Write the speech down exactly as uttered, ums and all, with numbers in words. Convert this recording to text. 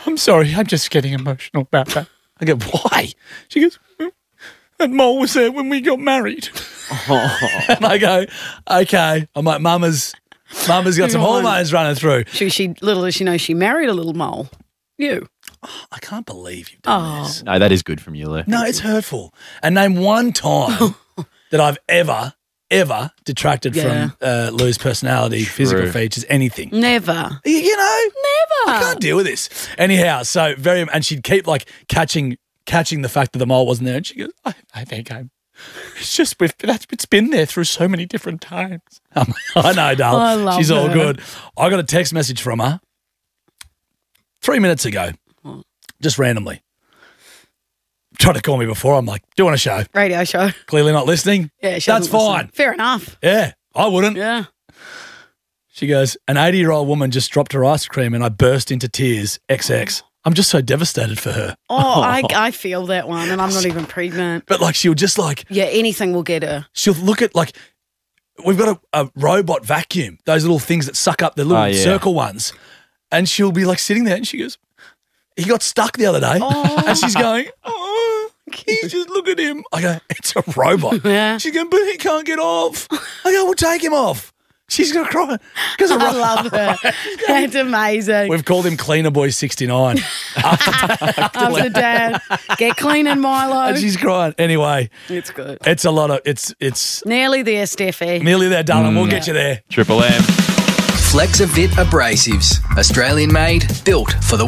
I'm sorry, I'm just getting emotional about that. I go, why? She goes, that mole was there when we got married. Oh. And I go, okay. I'm like, Mama's, Mama's got some hormones running through. She, she, little as she knows, she married a little mole. You. Oh, I can't believe you've done Oh. this. No, that is good from you, Lou. No, it's hurtful. And name one time that I've ever, ever detracted Yeah. from uh, Lou's personality, True. physical features, anything. Never. You, you know? Never. I can't deal with this. Anyhow, so very, and she'd keep like catching catching the fact that the mole wasn't there. And she goes, I, I think I'm, it's just, we've, that's, it's been there through so many different times. I'm like, I know, darling. I love She's all her. good. I got a text message from her three minutes ago, just randomly. Tried to call me before. I'm like, doing a show. Radio show. Clearly not listening. Yeah, she That's doesn't listen. fine. Fair enough. Yeah, I wouldn't. Yeah. She goes, an eighty-year-old woman just dropped her ice cream and I burst into tears. X X. I'm just so devastated for her. Oh, I, I feel that one, and I'm not even pregnant. But like she'll just like, Yeah, anything will get her. she'll look at like, we've got a, a robot vacuum, those little things that suck up the little Oh, yeah. circle ones. And she'll be like sitting there and she goes, he got stuck the other day. Oh. And she's going, oh, he's just look at him. I go, it's a robot. Yeah. She's going, but he can't get off. I go, well, take him off. She's going to cry. Because I love her. That's amazing. We've called him Cleaner Boy sixty-nine. After Dad, get clean and Milo. And she's crying. Anyway, It's good. it's a lot of, it's it's Nearly there, Steffi. nearly there, darling. We'll get you there. Triple M. Flexavit Abrasives. Australian made, built for the